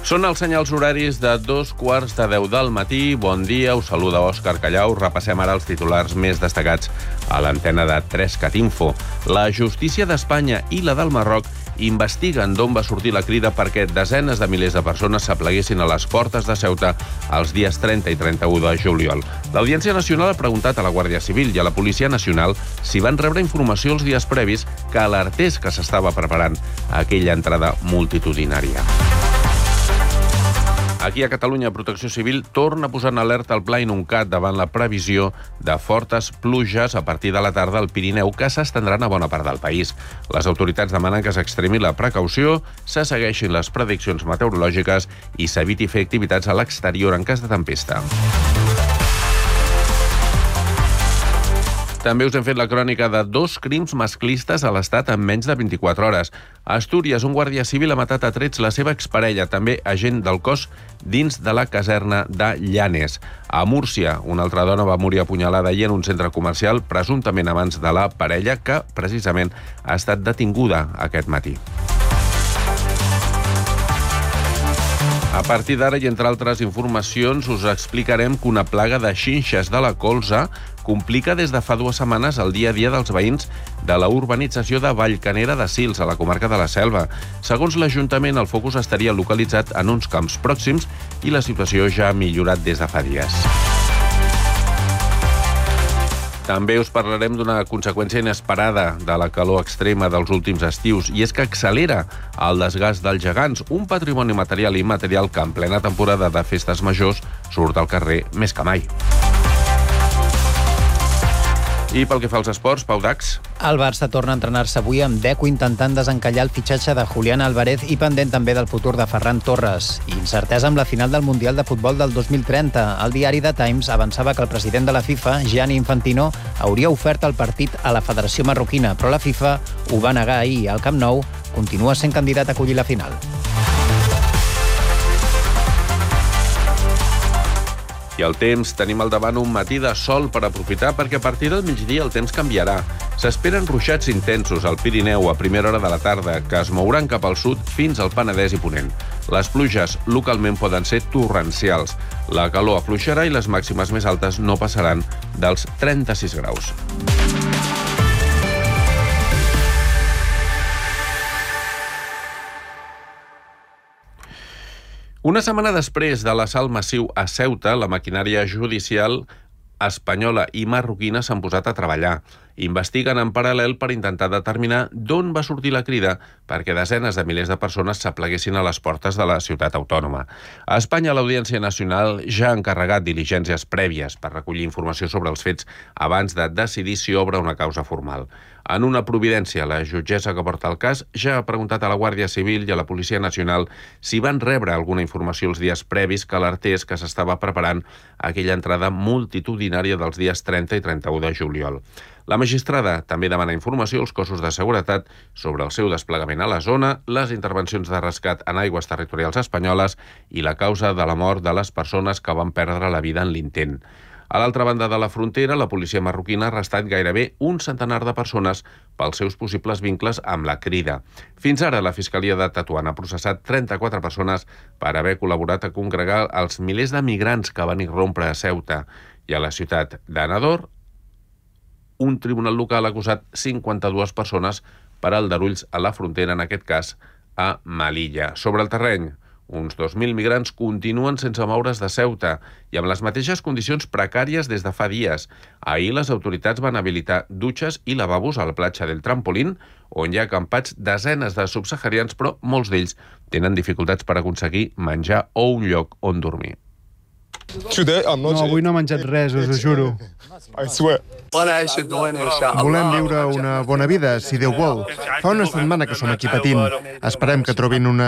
Són els senyals horaris de 2:15 del matí. Bon dia, us saluda Òscar Callau. Repassem ara els titulars més destacats a l'antena de 3cat Info. La justícia d'Espanya i la del Marroc investiguen d'on va sortir la crida perquè desenes de milers de persones s'apleguessin a les portes de Ceuta els dies 30 i 31 de juliol. L'Audiència Nacional ha preguntat a la Guàrdia Civil i a la Policia Nacional si van rebre informació els dies previs que alertés que s'estava preparant aquella entrada multitudinària. Aquí a Catalunya, Protecció Civil torna a posar en alerta el Pla Inuncat davant la previsió de fortes pluges a partir de la tarda al Pirineu que s'estendran a bona part del país. Les autoritats demanen que s'extremi la precaució, se segueixin les prediccions meteorològiques i s'eviti fer activitats a l'exterior en cas de tempesta. També us hem fet la crònica de 2 crims masclistes a l'Estat en menys de 24 hores. A Astúries, un guàrdia civil ha matat a trets la seva exparella, també agent del cos, dins de la caserna de Llanes. A Múrcia, una altra dona va morir apunyalada ahir en un centre comercial, presumptament a mans de la parella, que precisament ha estat detinguda aquest matí. A partir d'ara i entre altres informacions us explicarem que una plaga de xinxes de la colza complica des de fa 2 setmanes el dia a dia dels veïns de la urbanització de Vallcanera de Sils, a la comarca de la Selva. Segons l'Ajuntament, el focus estaria localitzat en uns camps pròxims i la situació ja ha millorat des de fa dies. També us parlarem d'una conseqüència inesperada de la calor extrema dels últims estius, i és que accelera el desgast dels gegants, un patrimoni material i immaterial que en plena temporada de festes majors surt al carrer més que mai. I pel que fa als esports, Pau Dax. El Barça torna a entrenar-se avui amb Deco intentant desencallar el fitxatge de Julián Álvarez i pendent també del futur de Ferran Torres. Incertesa amb la final del Mundial de Futbol del 2030. El diari The Times avançava que el president de la FIFA, Gianni Infantino, hauria ofert el partit a la Federació Marroquina, però la FIFA ho va negar ahir. El Camp Nou continua sent candidat a acollir la final. I el temps, tenim al davant un matí de sol per aprofitar perquè a partir del migdia el temps canviarà. S'esperen ruixats intensos al Pirineu a primera hora de la tarda, que es mouran cap al sud fins al Penedès i Ponent. Les pluges localment poden ser torrencials. La calor afluixarà i les màximes més altes no passaran dels 36 graus. Una setmana després de l'assalt massiu a Ceuta, la maquinària judicial espanyola i marroquina s'han posat a treballar. Investiguen en paral·lel per intentar determinar d'on va sortir la crida perquè desenes de milers de persones s'apleguessin a les portes de la ciutat autònoma. A Espanya, l'Audiència Nacional ja ha encarregat diligències prèvies per recollir informació sobre els fets abans de decidir si obre una causa formal. En una providència, la jutgessa que porta el cas ja ha preguntat a la Guàrdia Civil i a la Policia Nacional si van rebre alguna informació els dies previs que alertés que s'estava preparant aquella entrada multitudinària dels dies 30 i 31 de juliol. La magistrada també demana informació als cossos de seguretat sobre el seu desplegament a la zona, les intervencions de rescat en aigües territorials espanyoles i la causa de la mort de les persones que van perdre la vida en l'intent. A l'altra banda de la frontera, la policia marroquina ha arrestat gairebé un centenar de persones pels seus possibles vincles amb la crida. Fins ara, la Fiscalia de Tetuan ha processat 34 persones per haver col·laborat a congregar els milers de migrants que van irrompre a Ceuta. I a la ciutat d'Anador, un tribunal local ha acusat 52 persones per aldarulls a la frontera, en aquest cas a Melilla. Sobre el terreny, uns 2.000 migrants continuen sense moure's de Ceuta i amb les mateixes condicions precàries des de fa dies. Ahir les autoritats van habilitar dutxes i lavabos a la platja del Trampolín, on hi ha acampats desenes de subsaharians, però molts d'ells tenen dificultats per aconseguir menjar o un lloc on dormir. No, avui no he menjat res, us ho juro. Volem viure una bona vida, si Déu vol. Fa una setmana que som aquí patint. Esperem que trobin una